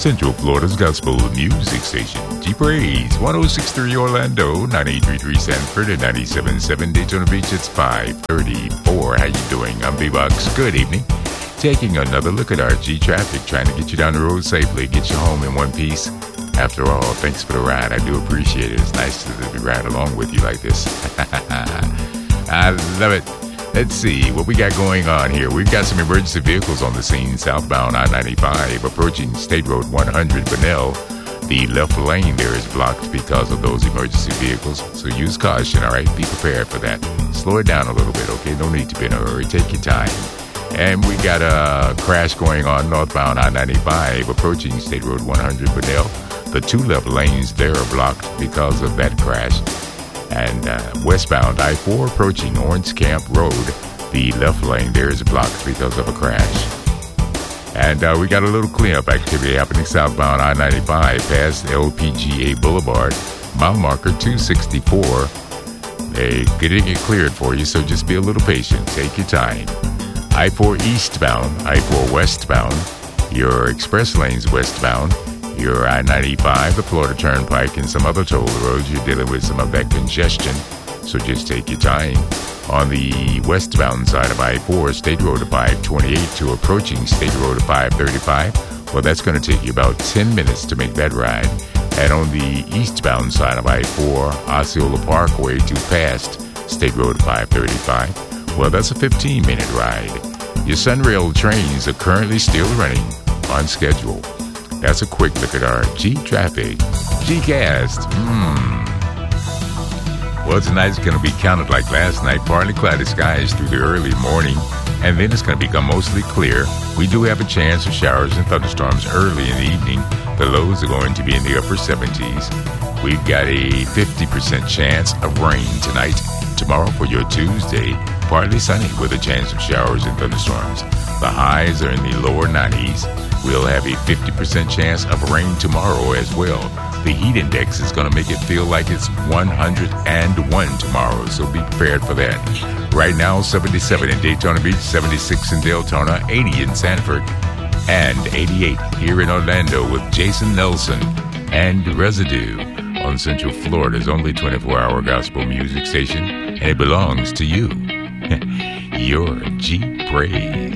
Central Florida's gospel music station. G-Praise, 106.3 Orlando, 98.3 Sanford, and 97.7 Daytona Beach. It's 5:34. How you doing? I'm B-Box. Good evening. Taking another look at our G-Traffic, trying to get you down the road safely, get you home in one piece. After all, thanks for the ride. I do appreciate it. It's nice to ride along with you like this. I love it. Let's see what we got going on here. We've got some emergency vehicles on the scene. Southbound I-95 approaching State Road 100 Bunnell. The left lane there is blocked because of those emergency vehicles. So use caution, all right? Be prepared for that. Slow it down a little bit, okay? No need to be in a hurry. Take your time. And we got a crash going on northbound I-95 approaching State Road 100 Bunnell. The two left lanes there are blocked because of that crash. And westbound I-4 approaching Orange Camp Road, the left lane there is blocked because of a crash. And we got a little cleanup activity happening southbound I-95 past LPGA Boulevard, mile marker 264. They're getting it cleared for you, so just be a little patient. Take your time. I-4 eastbound, I-4 westbound, your express lanes westbound, your I-95, the Florida Turnpike, and some other toll roads, you're dealing with some of that congestion, so just take your time. On the westbound side of I-4, State Road 528 to approaching State Road 535, well, that's going to take you about 10 minutes to make that ride. And on the eastbound side of I-4, Osceola Parkway to past State Road 535, well, that's a 15-minute ride. Your Sunrail trains are currently still running on schedule. That's a quick look at our G-Traffic. G-Cast. Well, tonight's going to be counted like last night. Partly cloudy skies through the early morning, and then it's going to become mostly clear. We do have a chance of showers and thunderstorms early in the evening. The lows are going to be in the upper 70s. We've got a 50% chance of rain tonight. Tomorrow for your Tuesday, partly sunny with a chance of showers and thunderstorms. The highs are in the lower 90s. We'll have a 50% chance of rain tomorrow as well. The heat index is going to make it feel like it's 101 tomorrow, so be prepared for that. Right now, 77 in Daytona Beach, 76 in Deltona, 80 in Sanford, and 88 here in Orlando with Jason Nelson and Residue on Central Florida's only 24-hour gospel music station, and it belongs to you. Your G-Praise.